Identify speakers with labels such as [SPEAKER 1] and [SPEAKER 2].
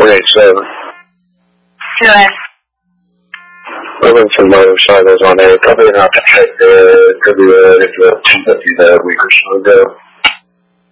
[SPEAKER 1] 187.
[SPEAKER 2] Do it.
[SPEAKER 1] Moving some motorcycles on there. Probably not to check the, could be if the 250 a week or so ago.